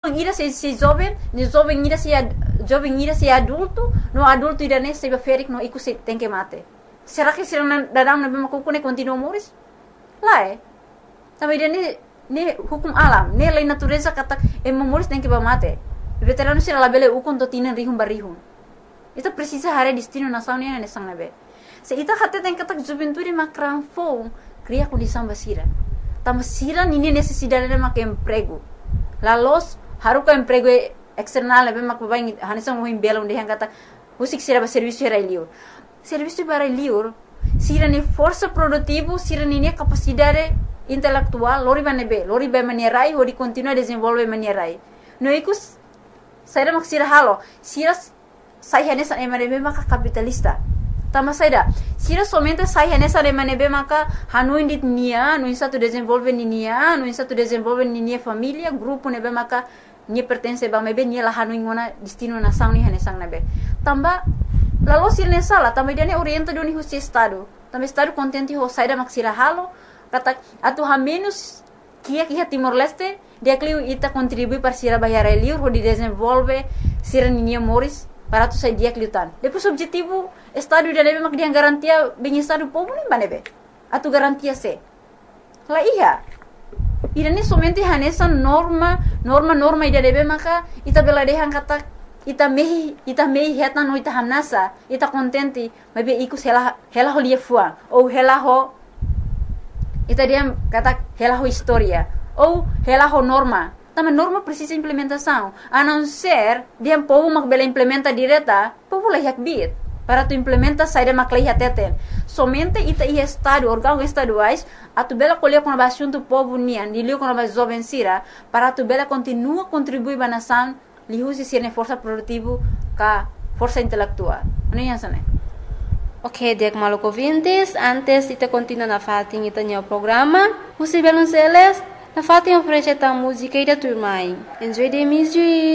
ira se jovem, ni jovem ira se adulto, no adulto ira ne se beferik no iku se tem que mate. Será que será dadang na bema kuku ne continua moris? Lá Também dia ne hukum alam, ne lei natureza kata moris tem que mate. Veterano será labele ukon to tinan rihum barihum. Itu precisa hari destino nasauni ne sang nabe. Se ita kata tem kata juventude macran fo, cria condição basira. Tamasira nini necessidade de mak emprego. Lalos haruka emprego external be mak babai hanisang mo himbela unde kata usik sira ba serviço era liur. Serviço para liur, sira ni força produtivo, sira ni capacidade intelectual, lori ba manierai, hori continua desenvolve manierai. No ikus saida mak sira halo, sira sai hanesa emanebe maka capitalista. Tama saida, sira somente sai hanesa emanebe maka hanuin dit nia, no satu desenvolve nia, no satu desenvolve nia família, grupo nebe maka nia pertence ba mebe nia la hanuin ngona destino na sang ni hanesang nebe. Tamba lalu sira ne sala, tamba dia ne orienta doni husi estado. Tamba estado contente ho saida mak sira halo, kata atu ha menos kia Timor Leste, dia kliu ita contribui para sira bayar liur ho di desenvolve sira nia moris para tu sai dia kliutan. Depois objetivo estado dia nebe mak dia garantia bem estado povo nem banebe. Atu garantia se. La iya. Ida ni somente hanesa norma ida nebe maka ita beladehan kata ita mehi heta no ita hamnasa ita contente mabe ikus hela ho lia fua ou hela ho ita dia kata hela ho historia ou hela ho norma. Também norma precisa implementação. A não ser dia povo mak bela implementa direta, povo lai hakbit. Para tu implementa saída mak lai hateten. Somente ita i estado, órgãos estaduais, a tu bela colher com o assunto povo nian, de liu com o jovem sira, para tu bela continua contribuir para a nação, liu se ser força produtiva, ka força intelectual. Não é assim? Ok, Diak Maluco ouvintes, antes ita continua na fatin ita nyo programa, Usi Belon Celeste, na fatin oferece ta música e da turma. Enjoy the music!